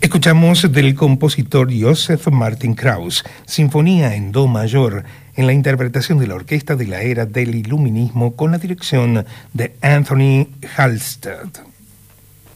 Escuchamos del compositor Joseph Martin Krauss, Sinfonía en Do mayor, en la interpretación de la orquesta de la era del Iluminismo con la dirección de Anthony Halstead.